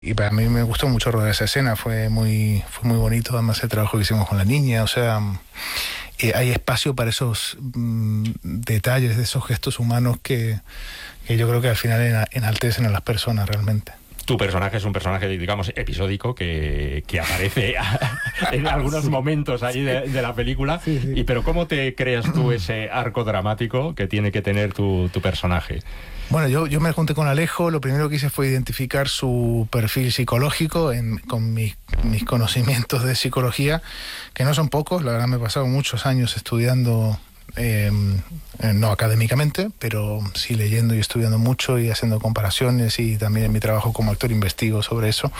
Y para mí me gustó mucho rodar esa escena, fue muy bonito, además el trabajo que hicimos con la niña, o sea, hay espacio para esos detalles, de esos gestos humanos que yo creo que al final enaltecen a las personas realmente. Tu personaje es un personaje, digamos, episódico que aparece en algunos momentos ahí de la película. Sí. Pero ¿cómo te creas tú ese arco dramático que tiene que tener tu personaje? Bueno, yo me junté con Alejo, lo primero que hice fue identificar su perfil psicológico con mis conocimientos de psicología, que no son pocos, la verdad me he pasado muchos años estudiando, no académicamente, pero sí leyendo y estudiando mucho y haciendo comparaciones, y también en mi trabajo como actor investigo sobre eso.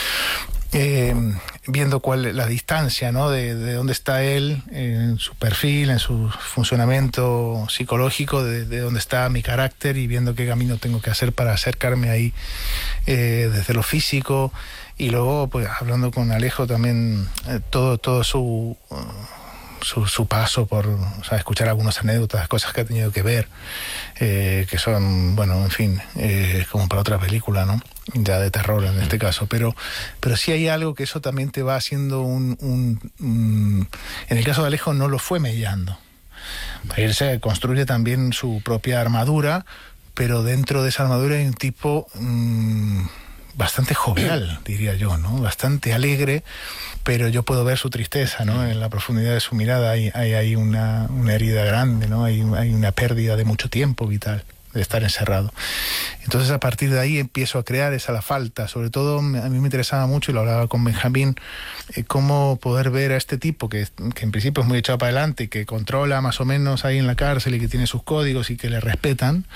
Viendo cuál es la distancia, ¿no? de dónde está él, en su perfil, en su funcionamiento psicológico, de dónde está mi carácter, y viendo qué camino tengo que hacer para acercarme ahí desde lo físico. Y luego, pues hablando con Alejo también, todo su paso por, o sea, escuchar algunas anécdotas, cosas que ha tenido que ver, que son, bueno, en fin, como para otra película, ¿no? Ya de terror en este caso, pero sí hay algo que eso también te va haciendo en el caso de Alejo no lo fue mellando. Él se construye también su propia armadura, pero dentro de esa armadura hay un tipo bastante jovial, diría yo, ¿no? Bastante alegre, pero yo puedo ver su tristeza, ¿no? En la profundidad de su mirada hay una herida grande, ¿no? Hay una pérdida de mucho tiempo vital, de estar encerrado. Entonces a partir de ahí empiezo a crear esa la falta. Sobre todo a mí me interesaba mucho, y lo hablaba con Benjamín, cómo poder ver a este tipo que en principio es muy echado para adelante, que controla más o menos ahí en la cárcel y que tiene sus códigos y que le respetan,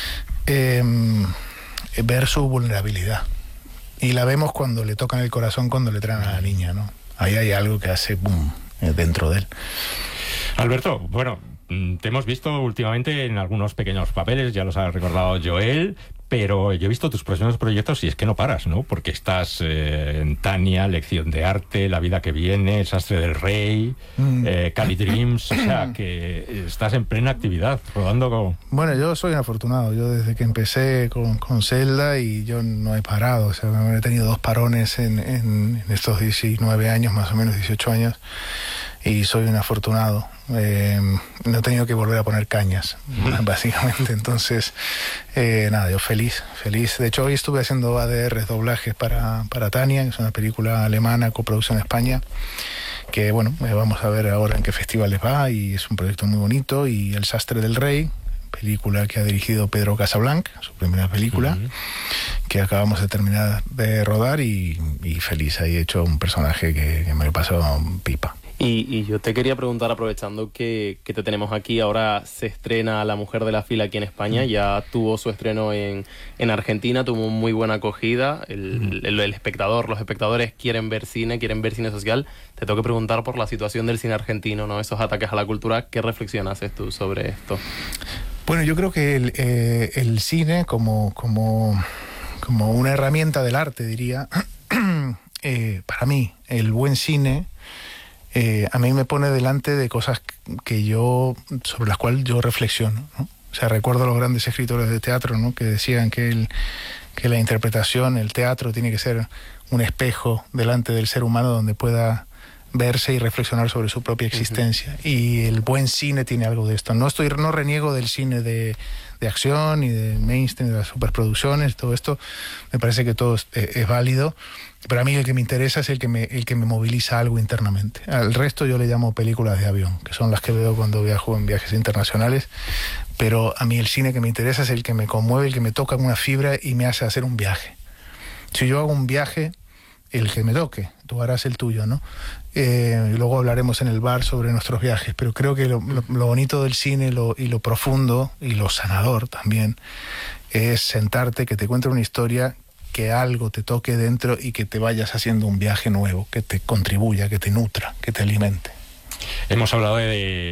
ver su vulnerabilidad. Y la vemos cuando le tocan el corazón, cuando le traen a la niña, ¿no? Ahí hay algo que hace boom dentro de él. Alberto, bueno, te hemos visto últimamente en algunos pequeños papeles, ya los ha recordado Joel, pero yo he visto tus próximos proyectos y es que no paras, ¿no? Porque estás en Tania, Lección de Arte, La Vida que Viene, El Sastre del Rey, Cali Dreams, o sea, que estás en plena actividad, rodando con... Bueno, yo soy un afortunado, yo desde que empecé con Zelda y yo no he parado, o sea, he tenido 2 parones en estos 19 años, más o menos 18 años, y soy un afortunado. No he tenido que volver a poner cañas, básicamente. Entonces, nada, yo feliz. De hecho, hoy estuve haciendo ADR, doblajes para Tania, que es una película alemana, coproducción en España, que bueno, vamos a ver ahora en qué festivales va, y es un proyecto muy bonito. Y El Sastre del Rey, película que ha dirigido Pedro Casablanc, su primera película, que acabamos de terminar de rodar, y feliz. Ahí he hecho un personaje que me lo pasó pipa. Y yo te quería preguntar, aprovechando que te tenemos aquí, ahora se estrena La Mujer de la Fila aquí en España, ya tuvo su estreno en Argentina, tuvo muy buena acogida, el espectador, los espectadores quieren ver cine social. Te tengo que preguntar por la situación del cine argentino, ¿no? Esos ataques a la cultura, ¿qué reflexión haces tú sobre esto? Bueno, yo creo que el cine como una herramienta del arte, diría, para mí, el buen cine... a mí me pone delante de cosas sobre las cuales yo reflexiono, ¿no? O sea, recuerdo a los grandes escritores de teatro, ¿no? Que decían que la interpretación, el teatro, tiene que ser un espejo delante del ser humano donde pueda verse y reflexionar sobre su propia existencia. Y el buen cine tiene algo de esto. No reniego del cine de acción y de mainstream, de las superproducciones, todo esto. Me parece que todo es válido. Pero a mí el que me interesa es el que me moviliza algo internamente. Al resto yo le llamo películas de avión, que son las que veo cuando viajo en viajes internacionales. Pero a mí el cine que me interesa es el que me conmueve, el que me toca una fibra y me hace hacer un viaje. Si yo hago un viaje, el que me toque, tú harás el tuyo, ¿no? Luego hablaremos en el bar sobre nuestros viajes, pero creo que lo bonito del cine y lo profundo y lo sanador también es sentarte, que te cuente una historia, que algo te toque dentro y que te vayas haciendo un viaje nuevo, que te contribuya, que te nutra, que te alimente. Hemos hablado de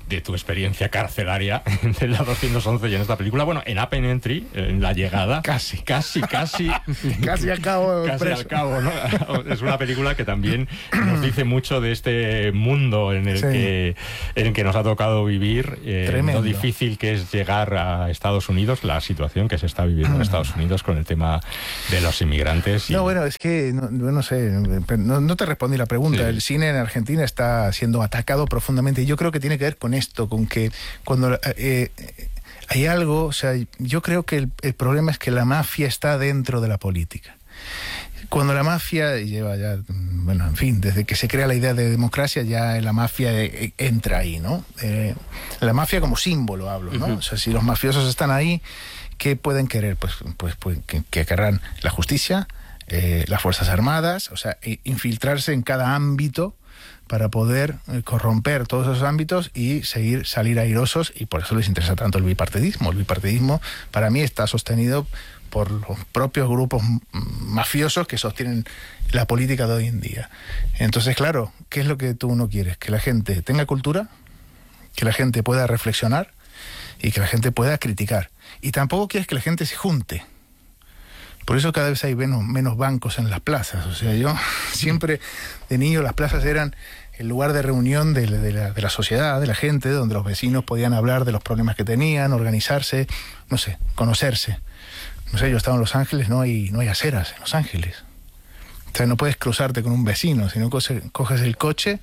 de tu experiencia carcelaria en la 211 y en esta película. Bueno, en Up and Entry, en La Llegada. Casi al cabo, ¿no? Es una película que también nos dice mucho de este mundo en el que nos ha tocado vivir, lo difícil que es llegar a Estados Unidos, la situación que se está viviendo en Estados Unidos con el tema de los inmigrantes. No, bueno, es que no sé, no te respondí la pregunta. Sí. El cine en Argentina está siendo atacado profundamente y yo creo que tiene que ver con esto, con que cuando hay algo, o sea, yo creo que el problema es que la mafia está dentro de la política. Cuando la mafia lleva ya, bueno, en fin, desde que se crea la idea de democracia, ya la mafia entra ahí, ¿no? La mafia como símbolo hablo, ¿no? O sea, si los mafiosos están ahí, ¿qué pueden querer? Pues que querrán la justicia, las Fuerzas Armadas, o sea, infiltrarse en cada ámbito para poder corromper todos esos ámbitos y salir airosos, y por eso les interesa tanto el bipartidismo. El bipartidismo para mí está sostenido por los propios grupos mafiosos que sostienen la política de hoy en día. Entonces, claro, ¿qué es lo que tú no quieres? Que la gente tenga cultura, que la gente pueda reflexionar y que la gente pueda criticar. Y tampoco quieres que la gente se junte. Por eso cada vez hay menos bancos en las plazas. O sea, yo siempre de niño las plazas eran el lugar de reunión de la sociedad, de la gente, donde los vecinos podían hablar de los problemas que tenían, organizarse, no sé, conocerse. No sé, yo estaba en Los Ángeles, no hay aceras en Los Ángeles. O sea, no puedes cruzarte con un vecino, si no coges el coche,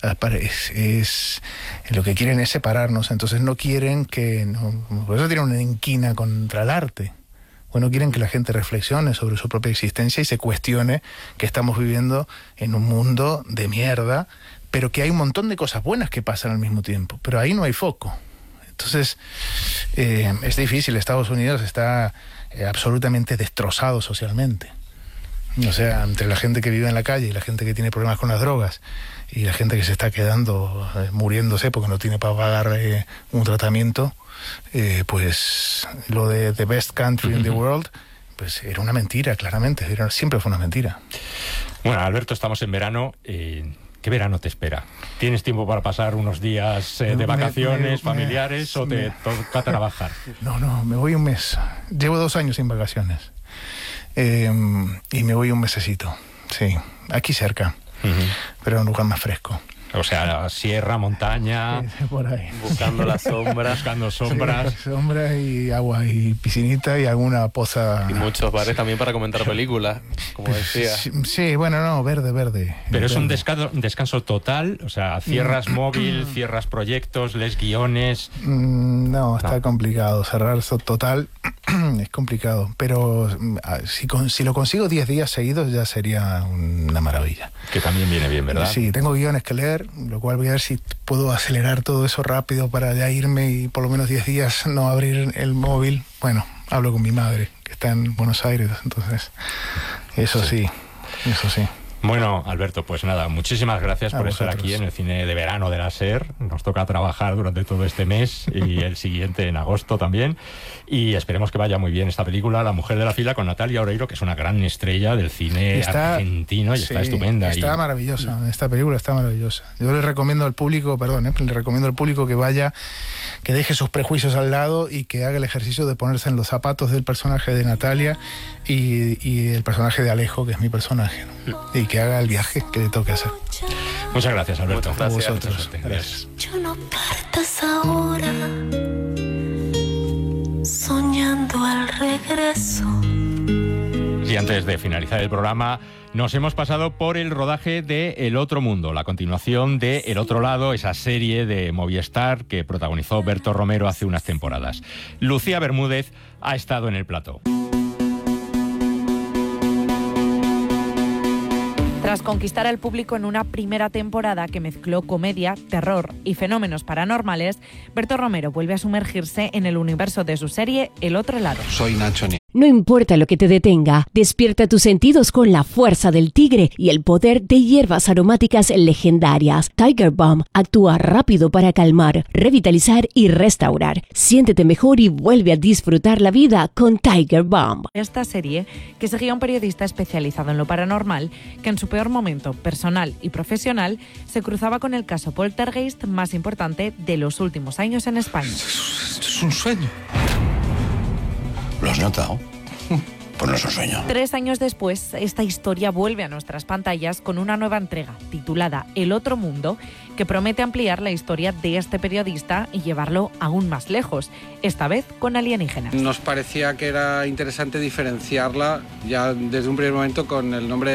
lo que quieren es separarnos. Entonces no quieren por eso tienen una inquina contra el arte. Bueno, quieren que la gente reflexione sobre su propia existencia y se cuestione que estamos viviendo en un mundo de mierda, pero que hay un montón de cosas buenas que pasan al mismo tiempo. Pero ahí no hay foco. Entonces, es difícil. Estados Unidos está absolutamente destrozado socialmente. O sea, entre la gente que vive en la calle y la gente que tiene problemas con las drogas y la gente que se está quedando, muriéndose porque no tiene para pagar un tratamiento, pues lo de The Best Country in the World, pues era una mentira, claramente, siempre fue una mentira. Bueno, Alberto, estamos en verano. ¿Qué verano te espera? ¿Tienes tiempo para pasar unos días de vacaciones familiares o te toca trabajar? No, me voy un mes. Llevo 2 años sin vacaciones. Y me voy un mesecito, sí, aquí cerca, pero en un lugar más fresco. O sea, sierra, montaña, por ahí. Buscando la sombra. Buscando sombras. Sí, sombras y agua y piscinita y alguna poza. Y muchos bares también para comentar películas, como decía. Sí, bueno, no, verde. Pero es un descanso total, o sea, cierras móvil, cierras proyectos, lees guiones. No, está complicado. Cerrar eso total es complicado. Pero si lo consigo 10 días seguidos ya sería una maravilla. Que también viene bien, ¿verdad? Sí, tengo guiones que leer, lo cual voy a ver si puedo acelerar todo eso rápido para ya irme y por lo menos 10 días no abrir el móvil. Bueno, hablo con mi madre, que está en Buenos Aires, entonces eso sí. Bueno, Alberto, pues nada, muchísimas gracias por estar aquí en el cine de verano de la SER. Nos toca trabajar durante todo este mes y el siguiente en agosto también. Y esperemos que vaya muy bien esta película, La Mujer de la Fila, con Natalia Oreiro, que es una gran estrella del cine argentino y está estupenda. Está maravillosa, esta película está maravillosa. Yo le recomiendo al público, que vaya, que deje sus prejuicios al lado y que haga el ejercicio de ponerse en los zapatos del personaje de Natalia y el personaje de Alejo, que es mi personaje, ¿no? Y que haga el viaje que le toque hacer. Muchas gracias, Alberto. Muchas gracias. A vosotros. Gracias. Yo no partas ahora, soñando al regreso. Y antes de finalizar el programa, nos hemos pasado por el rodaje de El Otro Mundo, la continuación de El Otro Lado, esa serie de Movistar que protagonizó Berto Romero hace unas temporadas. Lucía Bermúdez ha estado en el plató. Tras conquistar al público en una primera temporada que mezcló comedia, terror y fenómenos paranormales, Berto Romero vuelve a sumergirse en el universo de su serie El Otro Lado. Soy Nacho Nieto. No importa lo que te detenga, despierta tus sentidos con la fuerza del tigre y el poder de hierbas aromáticas legendarias. Tiger Balm actúa rápido para calmar, revitalizar y restaurar. Siéntete mejor y vuelve a disfrutar la vida con Tiger Balm. Esta serie, que seguía a un periodista especializado en lo paranormal, que en su peor momento personal y profesional se cruzaba con el caso poltergeist más importante de los últimos años en España. Es un sueño. ¿Lo has notado? Pues no es un sueño. 3 años después, esta historia vuelve a nuestras pantallas con una nueva entrega titulada El Otro Mundo, que promete ampliar la historia de este periodista y llevarlo aún más lejos, esta vez con alienígenas. Nos parecía que era interesante diferenciarla ya desde un primer momento con el nombre